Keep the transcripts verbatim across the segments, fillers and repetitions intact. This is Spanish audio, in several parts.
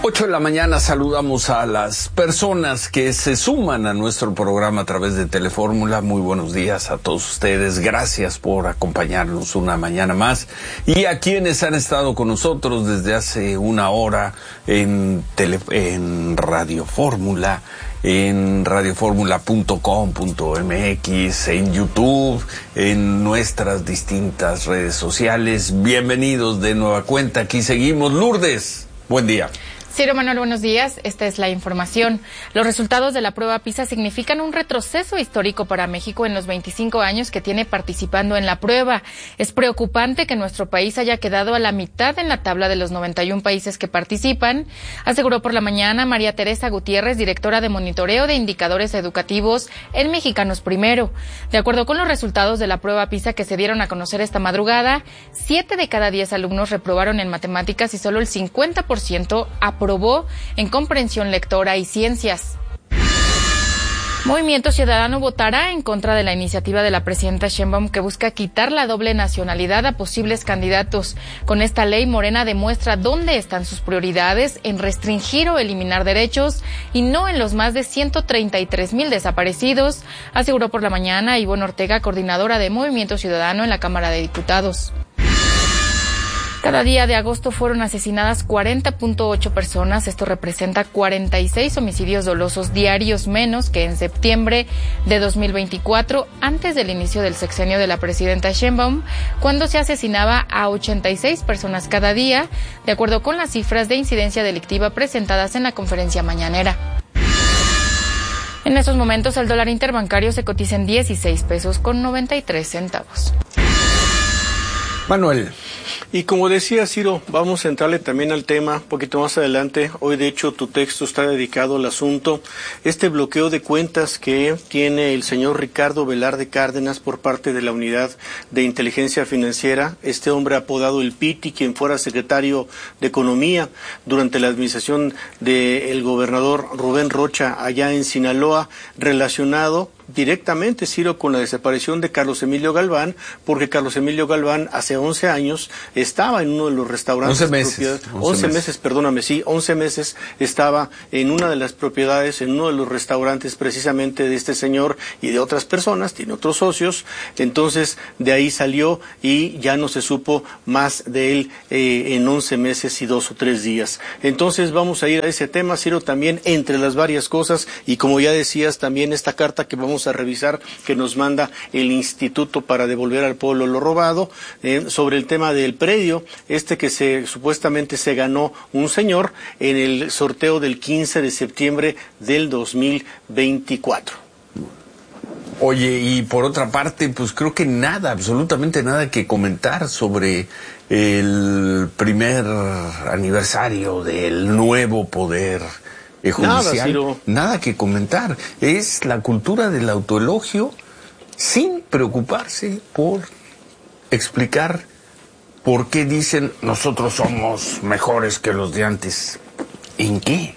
ocho de la mañana saludamos a las personas que se suman a nuestro programa a través de Telefórmula. Muy buenos días a todos ustedes. Gracias por acompañarnos una mañana más. Y a quienes han estado con nosotros desde hace una hora en, tele, en Radio Fórmula, en radio fórmula punto com punto m x, en YouTube, en nuestras distintas redes sociales. Bienvenidos de nueva cuenta. Aquí seguimos. Lourdes, buen día. Ciro Manuel, buenos días. Esta es la información. Los resultados de la prueba PISA significan un retroceso histórico para México en los veinticinco años que tiene participando en la prueba. Es preocupante que nuestro país haya quedado a la mitad en la tabla de los noventa y uno países que participan, aseguró por la mañana María Teresa Gutiérrez, directora de monitoreo de indicadores educativos en Mexicanos Primero. De acuerdo con los resultados de la prueba PISA que se dieron a conocer esta madrugada, siete de cada diez alumnos reprobaron en matemáticas y solo el cincuenta por ciento aprobó en comprensión lectora y ciencias. Movimiento Ciudadano votará en contra de la iniciativa de la presidenta Sheinbaum que busca quitar la doble nacionalidad a posibles candidatos. Con esta ley, Morena demuestra dónde están sus prioridades, en restringir o eliminar derechos y no en los más de ciento treinta y tres mil desaparecidos, aseguró por la mañana Ivonne Ortega, coordinadora de Movimiento Ciudadano en la Cámara de Diputados. Cada día de agosto fueron asesinadas cuarenta punto ocho personas. Esto representa cuarenta y seis homicidios dolosos diarios menos que en septiembre de dos mil veinticuatro, antes del inicio del sexenio de la presidenta Sheinbaum, cuando se asesinaba a ochenta y seis personas cada día, de acuerdo con las cifras de incidencia delictiva presentadas en la conferencia mañanera. En estos momentos el dólar interbancario se cotiza en dieciséis pesos con noventa y tres centavos. Manuel. Y como decía Ciro, vamos a entrarle también al tema un poquito más adelante. Hoy, de hecho, tu texto está dedicado al asunto. Este bloqueo de cuentas que tiene el señor Ricardo Velarde Cárdenas por parte de la Unidad de Inteligencia Financiera, este hombre apodado el Piti, quien fuera secretario de Economía durante la administración del gobernador Rubén Rocha allá en Sinaloa, relacionado directamente, Ciro, con la desaparición de Carlos Emilio Galván, porque Carlos Emilio Galván hace once años estaba en uno de los restaurantes. once meses. once meses, perdóname, sí, once meses estaba en una de las propiedades, en uno de los restaurantes precisamente de este señor y de otras personas, tiene otros socios. Entonces, de ahí salió y ya no se supo más de él eh, en once meses y dos o tres días. Entonces, vamos a ir a ese tema, Ciro, también entre las varias cosas, y como ya decías, también esta carta que vamos a revisar que nos manda el Instituto para Devolver al Pueblo lo Robado, eh, sobre el tema del predio, este que se supuestamente se ganó un señor en el sorteo del quince de septiembre del dos mil veinticuatro. Oye, y por otra parte, pues creo que nada, absolutamente nada que comentar sobre el primer aniversario del nuevo poder judicial. Nada, nada que comentar. Es la cultura del autoelogio sin preocuparse por explicar por qué dicen nosotros somos mejores que los de antes. ¿En qué?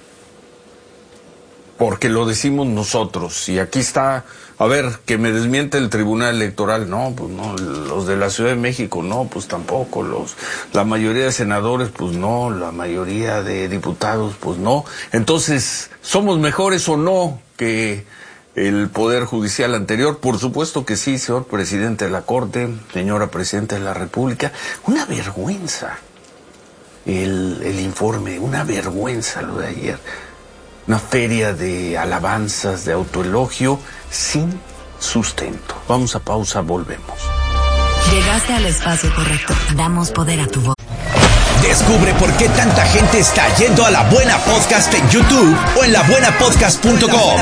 Porque lo decimos nosotros. Y aquí está, a ver, que me desmiente el Tribunal Electoral. No, pues no, los de la Ciudad de México, no, pues tampoco. Los, la mayoría de senadores, pues no, la mayoría de diputados, pues no. Entonces, ¿somos mejores o no que el Poder Judicial anterior? Por supuesto que sí, señor presidente de la Corte, señora presidenta de la República. Una vergüenza el, el informe, una vergüenza lo de ayer. Una feria de alabanzas, de autoelogio, sin sustento. Vamos a pausa, volvemos. Llegaste al espacio correcto. Damos poder a tu voz. Descubre por qué tanta gente está yendo a La Buena Podcast en YouTube o en la buena podcast punto com.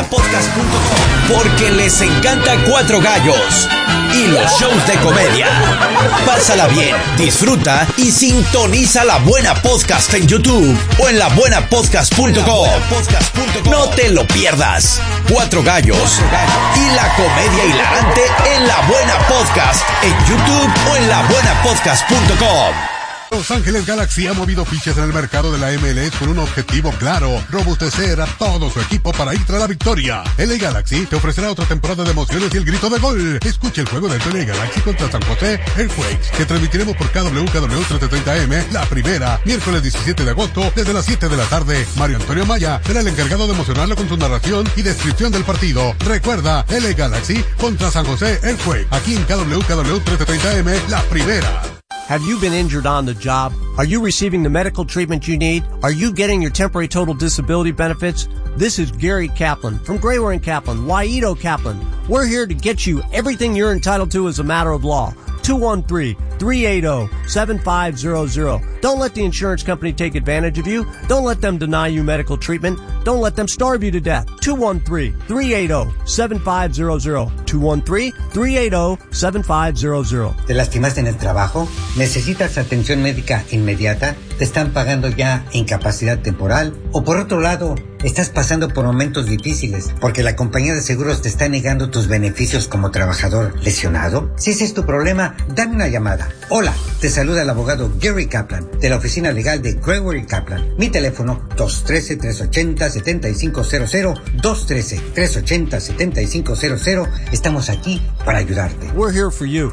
Porque les encanta Cuatro Gallos y los shows de comedia. Pásala bien, disfruta y sintoniza La Buena Podcast en YouTube o en la buena podcast punto com. No te lo pierdas. Cuatro Gallos y la comedia hilarante en La Buena Podcast en YouTube o en la buena podcast punto com. Los Ángeles Galaxy ha movido fichas en el mercado de la M L S con un objetivo claro: robustecer a todo su equipo para ir tras la victoria. L A Galaxy te ofrecerá otra temporada de emociones y el grito de gol. Escucha el juego del L A Galaxy contra San José Earthquakes, que transmitiremos por K W K W trece treinta A M, la primera, miércoles diecisiete de agosto, desde las siete de la tarde. Mario Antonio Maya será el encargado de emocionarlo con su narración y descripción del partido. Recuerda, L A Galaxy contra San José Earthquakes, aquí en K W K W trece treinta A M, la primera. Have you been injured on the job? Are you receiving the medical treatment you need? Are you getting your temporary total disability benefits? This is Gary Kaplan from Grayware and Kaplan, Waito Kaplan. We're here to get you everything you're entitled to as a matter of law. two one three, three eight zero, seven five zero zero. Don't let the insurance company take advantage of you. Don't let them deny you medical treatment. Don't let them starve you to death. two one three, three eight zero, seven five zero zero. two one three, three eight zero, seven five zero zero. ¿Te lastimaste en el trabajo? ¿Necesitas atención médica inmediata? ¿Te están pagando ya incapacidad temporal? O por otro lado, estás pasando por momentos difíciles porque la compañía de seguros te está negando tus beneficios como trabajador lesionado. Si ese es tu problema, dame una llamada. Hola, te saluda el abogado Gary Kaplan de la oficina legal de Grayware y Kaplan. Mi teléfono dos uno tres, tres ocho cero, siete cinco cero cero, dos uno tres, tres ocho cero, siete cinco cero cero. Estamos aquí para ayudarte. We're here for you.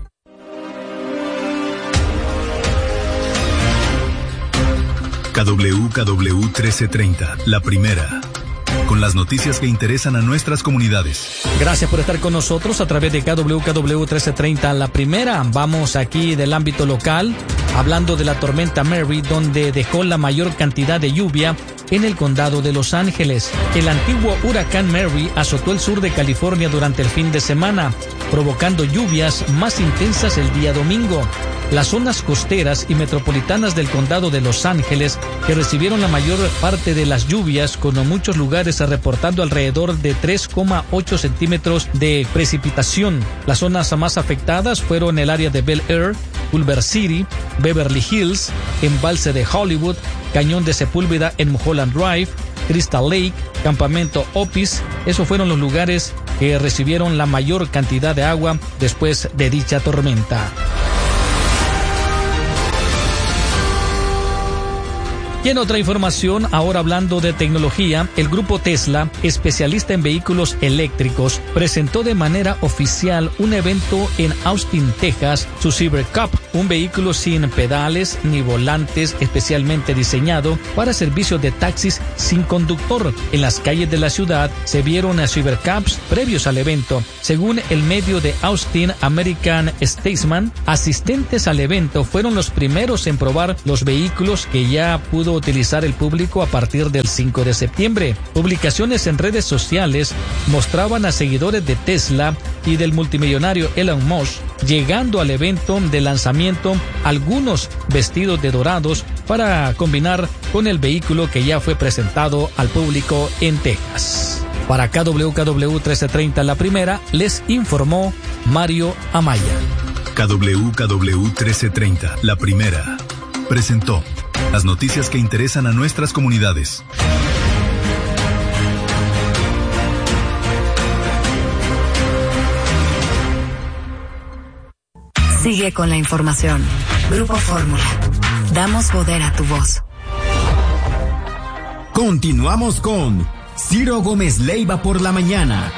K W K W trece treinta, la primera, con las noticias que interesan a nuestras comunidades. Gracias por estar con nosotros a través de K W K W trece treinta, la primera. Vamos aquí del ámbito local, hablando de la tormenta Mary, donde dejó la mayor cantidad de lluvia en el condado de Los Ángeles. El antiguo huracán Mary azotó el sur de California durante el fin de semana, provocando lluvias más intensas el día domingo. Las zonas costeras y metropolitanas del condado de Los Ángeles, que recibieron la mayor parte de las lluvias, con muchos lugares reportando alrededor de tres coma ocho centímetros de precipitación. Las zonas más afectadas fueron el área de Bel Air, Culver City, Beverly Hills, Embalse de Hollywood, Cañón de Sepúlveda en Mulholland Drive, Crystal Lake, Campamento Opis. Esos fueron los lugares que recibieron la mayor cantidad de agua después de dicha tormenta. Y en otra información, ahora hablando de tecnología, el grupo Tesla, especialista en vehículos eléctricos, presentó de manera oficial un evento en Austin, Texas, su Cybercup, un vehículo sin pedales ni volantes, especialmente diseñado para servicios de taxis sin conductor. En las calles de la ciudad se vieron a Cybercups previos al evento. Según el medio de Austin American Statesman, asistentes al evento fueron los primeros en probar los vehículos que ya pudo utilizar el público a partir del cinco de septiembre. Publicaciones en redes sociales mostraban a seguidores de Tesla y del multimillonario Elon Musk llegando al evento de lanzamiento, algunos vestidos de dorados para combinar con el vehículo que ya fue presentado al público en Texas. Para K W K W trece treinta, la primera, les informó Mario Amaya. K W K W trece treinta, la primera, presentó las noticias que interesan a nuestras comunidades. Sigue con la información. Grupo Fórmula. Damos poder a tu voz. Continuamos con Ciro Gómez Leiva por la mañana.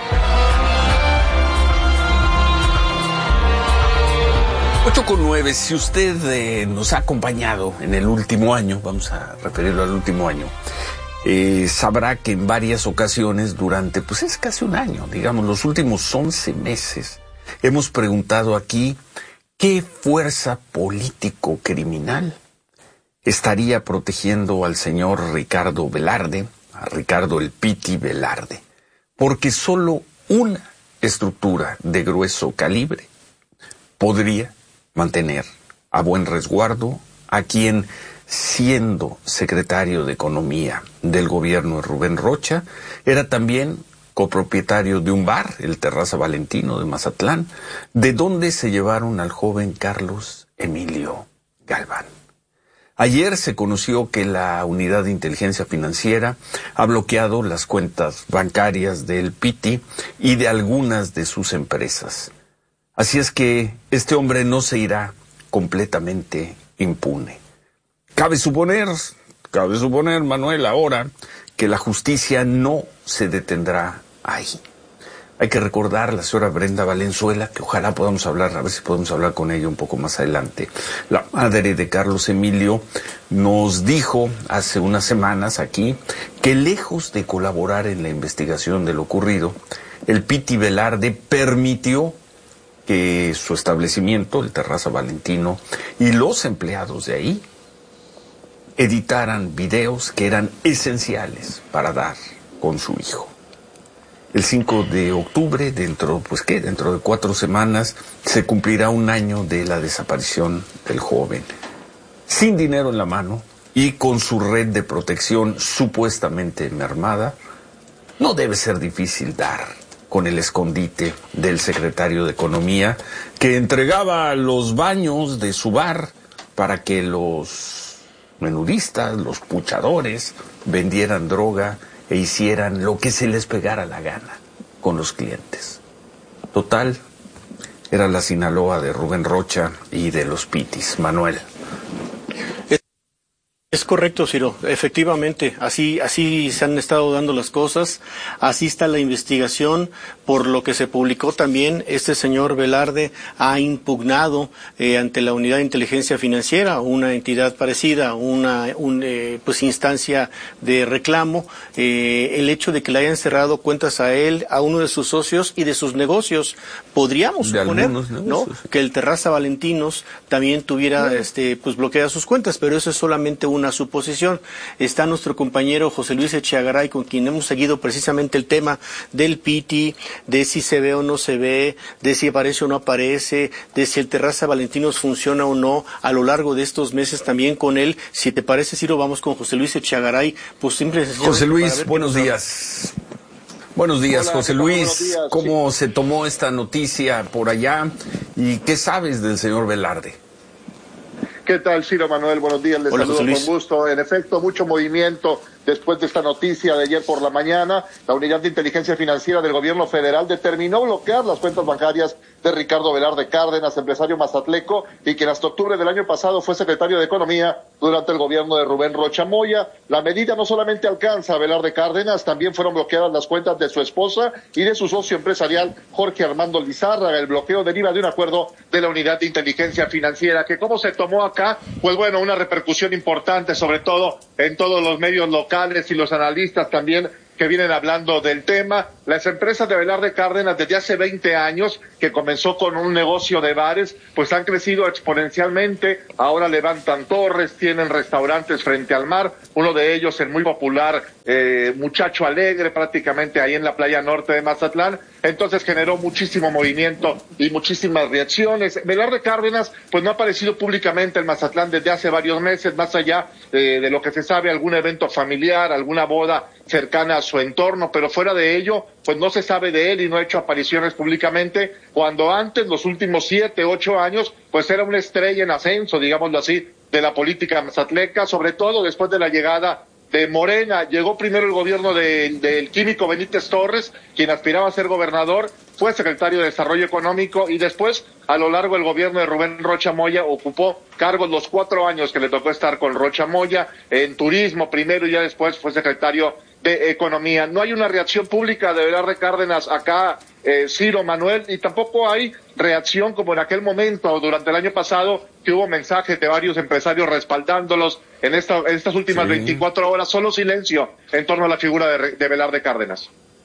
ocho con nueve, si usted eh, nos ha acompañado en el último año, vamos a referirlo al último año, eh, sabrá que en varias ocasiones durante, pues es casi un año, digamos, los últimos once meses, hemos preguntado aquí qué fuerza político-criminal estaría protegiendo al señor Ricardo Velarde, a Ricardo el Piti Velarde, porque solo una estructura de grueso calibre podría mantener a buen resguardo a quien, siendo secretario de Economía del gobierno de Rubén Rocha, era también copropietario de un bar, el Terraza Valentino de Mazatlán, de donde se llevaron al joven Carlos Emilio Galván. Ayer se conoció que la Unidad de Inteligencia Financiera ha bloqueado las cuentas bancarias del Piti y de algunas de sus empresas. Así es que este hombre no se irá completamente impune. Cabe suponer, cabe suponer, Manuel, ahora que la justicia no se detendrá ahí. Hay que recordar a la señora Brenda Valenzuela, que ojalá podamos hablar, a ver si podemos hablar con ella un poco más adelante. La madre de Carlos Emilio nos dijo hace unas semanas aquí que lejos de colaborar en la investigación de lo ocurrido, el Piti Velarde permitió que su establecimiento, el Terraza Valentino, y los empleados de ahí editaran videos que eran esenciales para dar con su hijo. El cinco de octubre, dentro, pues qué, dentro de cuatro semanas, se cumplirá un año de la desaparición del joven. Sin dinero en la mano y con su red de protección supuestamente mermada, no debe ser difícil dar con el escondite del secretario de Economía, que entregaba los baños de su bar para que los menudistas, los puchadores, vendieran droga e hicieran lo que se les pegara la gana con los clientes. Total, era la Sinaloa de Rubén Rocha y de los Pitis. Manuel. Es correcto, Ciro. Efectivamente, así así se han estado dando las cosas, así está la investigación. Por lo que se publicó también, este señor Velarde ha impugnado eh, ante la Unidad de Inteligencia Financiera, una entidad parecida, una un, eh, pues instancia de reclamo, eh, el hecho de que le hayan cerrado cuentas a él, a uno de sus socios y de sus negocios. Podríamos de suponer, negocios, ¿no?, que el Terraza Valentinos también tuviera, este, pues bloqueadas sus cuentas, pero eso es solamente una suposición. Está nuestro compañero José Luis Echeagaray, con quien hemos seguido precisamente el tema del Piti, de si se ve o no se ve, de si aparece o no aparece, de si el Terraza Valentinos funciona o no a lo largo de estos meses también con él. Si te parece, Ciro, vamos con José Luis Echeagaray. Pues simple, José Luis, buenos días. Buenos días, Hola, José Luis. Buenos días. ¿Cómo sí. se tomó esta noticia por allá? ¿Y qué sabes del señor Velarde? ¿Qué tal, Ciro Manuel? Buenos días, les Hola, saludo con gusto. En efecto, mucho movimiento después de esta noticia de ayer por la mañana. La Unidad de Inteligencia Financiera del Gobierno Federal determinó bloquear las cuentas bancarias de Ricardo Velarde Cárdenas, empresario mazatleco, y quien hasta octubre del año pasado fue secretario de Economía durante el gobierno de Rubén Rocha Moya. La medida no solamente alcanza a Velarde Cárdenas, también fueron bloqueadas las cuentas de su esposa y de su socio empresarial Jorge Armando Lizárraga. El bloqueo deriva de un acuerdo de la Unidad de Inteligencia Financiera, que cómo se tomó acá, pues bueno, una repercusión importante, sobre todo en todos los medios locales y los analistas también que vienen hablando del tema. Las empresas de Velarde Cárdenas desde hace veinte años, que comenzó con un negocio de bares, pues han crecido exponencialmente. Ahora levantan torres, tienen restaurantes frente al mar, uno de ellos el muy popular eh, Muchacho Alegre, prácticamente ahí en la playa norte de Mazatlán. Entonces generó muchísimo movimiento y muchísimas reacciones. Velarde Cárdenas pues no ha aparecido públicamente en Mazatlán desde hace varios meses, más allá eh, de lo que se sabe, algún evento familiar, alguna boda cercana a su entorno, pero fuera de ello, pues no se sabe de él y no ha hecho apariciones públicamente, cuando antes, los últimos siete, ocho años, pues era una estrella en ascenso, digámoslo así, de la política mazatleca, sobre todo después de la llegada de Morena. Llegó primero el gobierno del de, de químico Benítez Torres, quien aspiraba a ser gobernador, fue secretario de Desarrollo Económico, y después, a lo largo del gobierno de Rubén Rocha Moya, ocupó cargos los cuatro años que le tocó estar con Rocha Moya, en turismo primero y ya después fue secretario de Economía. No hay una reacción pública de Velarde Cárdenas acá, eh, Ciro, Manuel, y tampoco hay reacción como en aquel momento, durante el año pasado, que hubo mensajes de varios empresarios respaldándolos en, esta, en estas últimas sí. veinticuatro horas, solo silencio en torno a la figura de, de Velarde Cárdenas.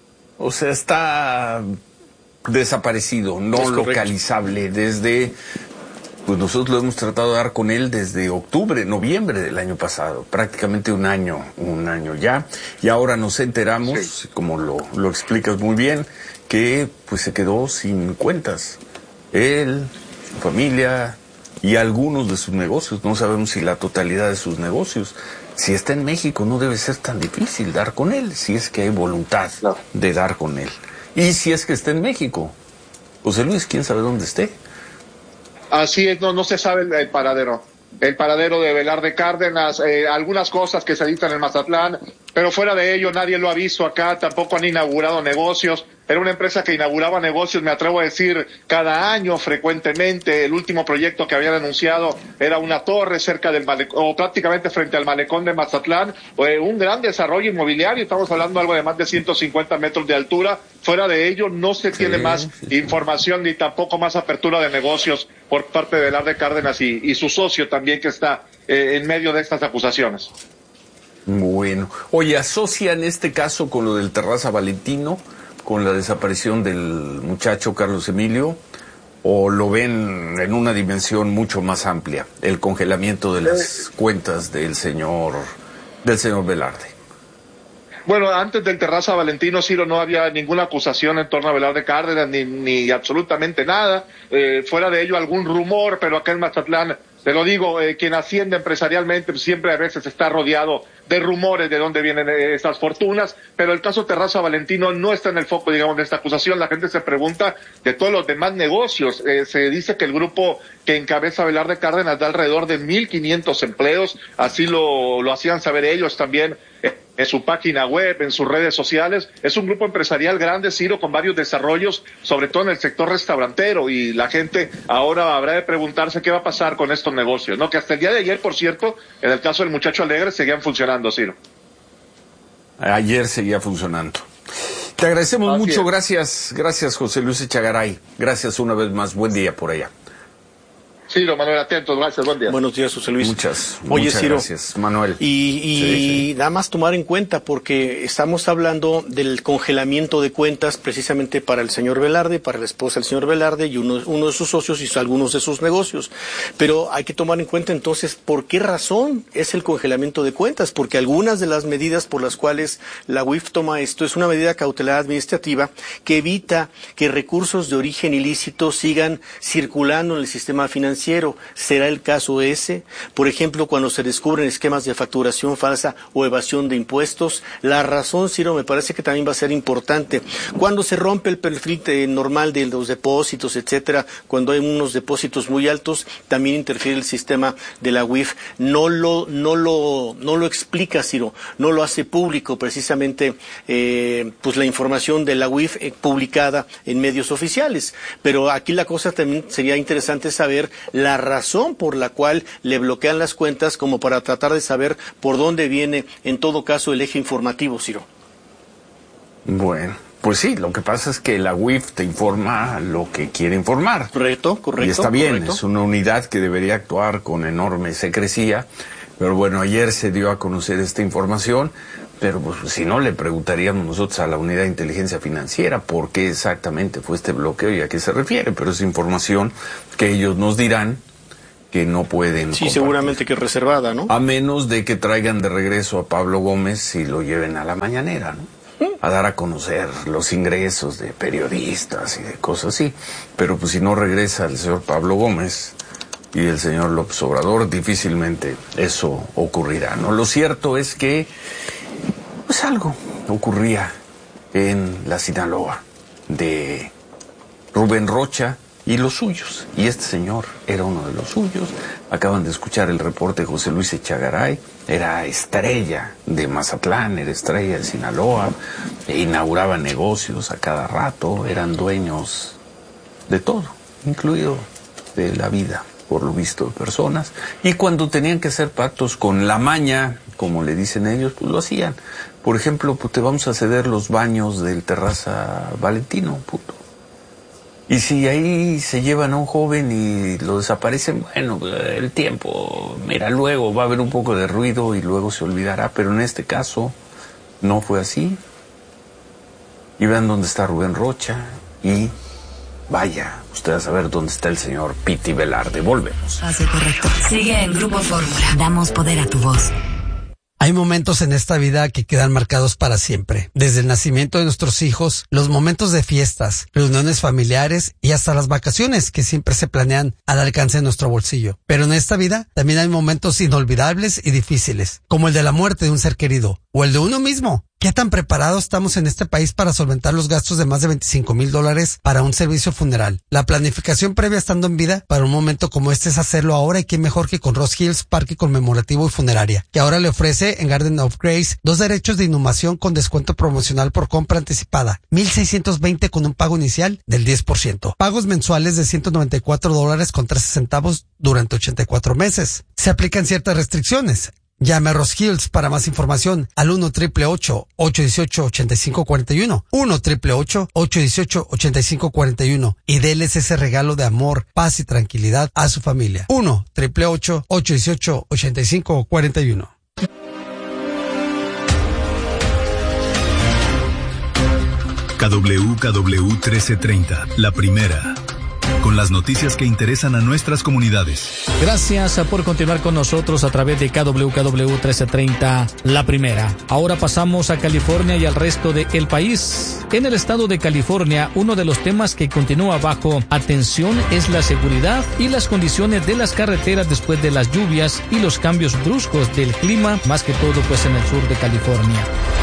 O sea, está desaparecido, no localizable, desde... Pues nosotros lo hemos tratado de dar con él desde octubre, noviembre del año pasado, prácticamente un año, un año ya, y ahora nos enteramos, sí. como lo, lo explicas muy bien, que pues se quedó sin cuentas. Él, su familia y algunos de sus negocios, no sabemos si la totalidad de sus negocios. Si está en México no debe ser tan difícil dar con él, si es que hay voluntad no. de dar con él. Y si es que está en México, José Luis, quién sabe dónde esté. Así es, no, no se sabe el, el paradero. El paradero de Velarde Cárdenas, eh, algunas cosas que se editan en Mazatlán, pero fuera de ello nadie lo ha visto acá, tampoco han inaugurado negocios. Era una empresa que inauguraba negocios, me atrevo a decir, cada año frecuentemente. El último proyecto que habían anunciado era una torre cerca del malecón, o prácticamente frente al malecón de Mazatlán, eh, un gran desarrollo inmobiliario, estamos hablando de algo de más de ciento cincuenta metros de altura. Fuera de ello no se sí, tiene más sí. información ni tampoco más apertura de negocios por parte de Velarde Cárdenas y, y su socio también, que está eh, en medio de estas acusaciones. Bueno, oye, ¿asocian este caso con lo del Terraza Valentino, con la desaparición del muchacho Carlos Emilio, o lo ven en una dimensión mucho más amplia, el congelamiento de las cuentas del señor del señor Velarde? Bueno, antes del Terraza Valentino, Ciro, no había ninguna acusación en torno a Velarde Cárdenas, ni, ni absolutamente nada. Eh, fuera de ello, algún rumor, pero acá en Mazatlán, te lo digo, eh, quien asciende empresarialmente pues, siempre a veces está rodeado de rumores de dónde vienen estas fortunas, pero el caso Terraza Valentino no está en el foco, digamos, de esta acusación. La gente se pregunta de todos los demás negocios. Eh, se dice que el grupo que encabeza Velarde Cárdenas da alrededor de mil quinientos empleos, así lo, lo hacían saber ellos también eh, en su página web, en sus redes sociales. Es un grupo empresarial grande, Ciro, con varios desarrollos, sobre todo en el sector restaurantero, y la gente ahora habrá de preguntarse qué va a pasar con estos negocios, ¿no? Que hasta el día de ayer, por cierto, en el caso del muchacho Alegre, seguían funcionando, Ciro. Ayer seguía funcionando. Te agradecemos Así mucho, es. gracias, gracias José Luis Echegaray. Gracias una vez más, buen día por allá. Ciro, Manuel, atentos, gracias, buen día. Buenos días, José Luis. Muchas, Oye, muchas Ciro, gracias, Manuel. Y, y sí, sí. nada más tomar en cuenta, porque estamos hablando del congelamiento de cuentas precisamente para el señor Velarde, para la esposa del señor Velarde y uno, uno de sus socios y algunos de sus negocios. Pero hay que tomar en cuenta entonces por qué razón es el congelamiento de cuentas, porque algunas de las medidas por las cuales la U I F toma esto es una medida cautelar administrativa que evita que recursos de origen ilícito sigan circulando en el sistema financiero. ¿Será el caso ese? Por ejemplo, cuando se descubren esquemas de facturación falsa o evasión de impuestos. La razón, Ciro, me parece que también va a ser importante. Cuando se rompe el perfil normal de los depósitos, etcétera, cuando hay unos depósitos muy altos, también interfiere el sistema de la U I F. No lo, no lo, no lo explica, Ciro, no lo hace público precisamente, eh, pues la información de la U I F eh, publicada en medios oficiales. Pero aquí la cosa también sería interesante saber la razón por la cual le bloquean las cuentas, como para tratar de saber por dónde viene, en todo caso, el eje informativo, Ciro. Bueno, pues sí, lo que pasa es que la U I F te informa lo que quiere informar. Correcto, correcto. Y está bien, correcto. Es una unidad que debería actuar con enorme secrecía, pero bueno, ayer se dio a conocer esta información. Pero pues si no, le preguntaríamos nosotros a la Unidad de Inteligencia Financiera por qué exactamente fue este bloqueo y a qué se refiere, pero es información que ellos nos dirán que no pueden Sí, compartir. Seguramente que es reservada, ¿no? A menos de que traigan de regreso a Pablo Gómez y lo lleven a la mañanera, ¿no? A dar a conocer los ingresos de periodistas y de cosas así. Pero pues si no regresa el señor Pablo Gómez y el señor López Obrador, difícilmente eso ocurrirá, ¿no? Lo cierto es que pues algo ocurría en la Sinaloa de Rubén Rocha y los suyos. Y este señor era uno de los suyos. Acaban de escuchar el reporte de José Luis Echegaray. Era estrella de Mazatlán, era estrella de Sinaloa. E inauguraba negocios a cada rato. Eran dueños de todo, incluido de la vida, por lo visto, de personas. Y cuando tenían que hacer pactos con la maña, como le dicen ellos, pues lo hacían. Por ejemplo, pues te vamos a ceder los baños del Terraza Valentino, puto. Y si ahí se llevan a un joven y lo desaparecen, bueno, el tiempo, mira, luego va a haber un poco de ruido y luego se olvidará, pero en este caso no fue así. Y vean dónde está Rubén Rocha y vaya usted a saber dónde está el señor Piti Velarde. Volvemos. Hace correcto. Sigue en Grupo Fórmula. Damos poder a tu voz. Hay momentos en esta vida que quedan marcados para siempre. Desde el nacimiento de nuestros hijos, los momentos de fiestas, reuniones familiares y hasta las vacaciones que siempre se planean al alcance de nuestro bolsillo. Pero en esta vida también hay momentos inolvidables y difíciles, como el de la muerte de un ser querido o el de uno mismo, que ¿Qué tan preparados estamos en este país para solventar los gastos de más de veinticinco mil dólares para un servicio funeral? La planificación previa estando en vida para un momento como este es hacerlo ahora, y qué mejor que con Ross Hills Parque Conmemorativo y Funeraria, que ahora le ofrece en Garden of Grace dos derechos de inhumación con descuento promocional por compra anticipada, mil seiscientos veinte con un pago inicial del diez por ciento. Pagos mensuales de ciento noventa y cuatro dólares con trece centavos durante ochenta y cuatro meses. Se aplican ciertas restricciones. Llame a Ross Hills para más información al uno triple ocho, ocho uno ocho, ocho cinco cuatro uno, uno triple ocho, ocho uno ocho, ocho cinco cuatro uno, y déles ese regalo de amor, paz y tranquilidad a su familia. uno triple ocho, ocho uno ocho, ocho cinco cuatro uno. K W K W trece treinta, la primera. Con las noticias que interesan a nuestras comunidades. Gracias por continuar con nosotros a través de K W K W trece treinta, la primera. Ahora pasamos a California y al resto del país. En el estado de California, uno de los temas que continúa bajo atención es la seguridad y las condiciones de las carreteras después de las lluvias y los cambios bruscos del clima, más que todo pues en el sur de California.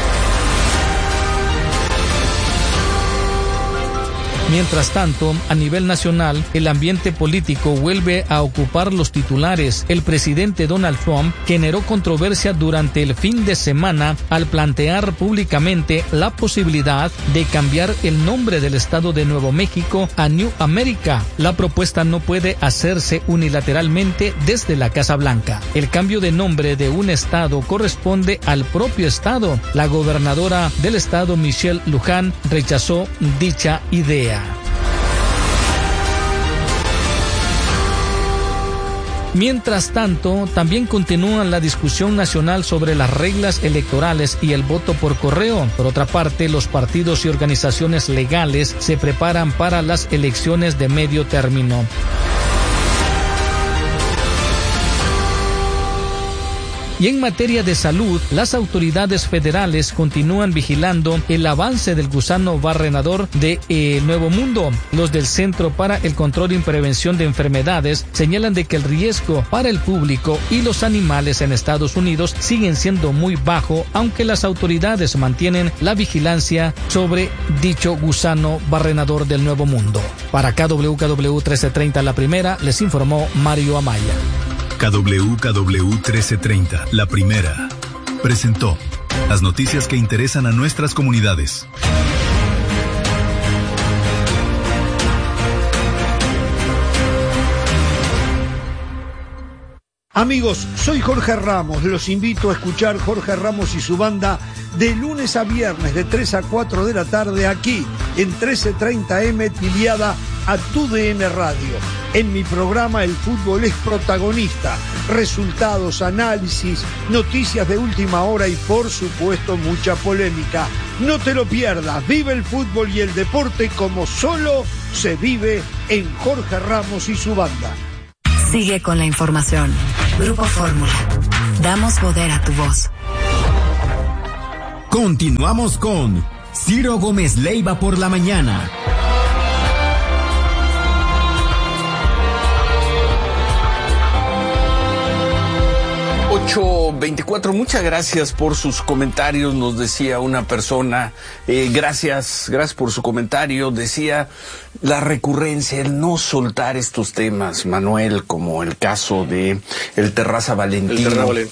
Mientras tanto, a nivel nacional, el ambiente político vuelve a ocupar los titulares. El presidente Donald Trump generó controversia durante el fin de semana al plantear públicamente la posibilidad de cambiar el nombre del estado de Nuevo México a New America. La propuesta no puede hacerse unilateralmente desde la Casa Blanca. El cambio de nombre de un estado corresponde al propio estado. La gobernadora del estado, Michelle Lujan, rechazó dicha idea. Mientras tanto, también continúa la discusión nacional sobre las reglas electorales y el voto por correo. Por otra parte, los partidos y organizaciones legales se preparan para las elecciones de medio término. Y en materia de salud, las autoridades federales continúan vigilando el avance del gusano barrenador de eh, Nuevo Mundo. Los del Centro para el Control y Prevención de Enfermedades señalan de que el riesgo para el público y los animales en Estados Unidos siguen siendo muy bajo, aunque las autoridades mantienen la vigilancia sobre dicho gusano barrenador del Nuevo Mundo. Para K W K W trece treinta, la primera, les informó Mario Amaya. K W K W trece treinta, la primera, presentó las noticias que interesan a nuestras comunidades. Amigos, soy Jorge Ramos. Los invito a escuchar Jorge Ramos y su banda de lunes a viernes de tres a cuatro de la tarde aquí en trece treinta eme, afiliada a Tu D N Radio. En mi programa el fútbol es protagonista. Resultados, análisis, noticias de última hora y por supuesto mucha polémica. No te lo pierdas. Vive el fútbol y el deporte como solo se vive en Jorge Ramos y su banda. Sigue con la información. Grupo Fórmula. Damos poder a tu voz. Continuamos con Ciro Gómez Leiva por la mañana. ocho veinticuatro, muchas gracias por sus comentarios, nos decía una persona, eh, gracias, gracias por su comentario, decía la recurrencia, el no soltar estos temas, Manuel, como el caso de el Terraza Valentino. El Terraza Valentino.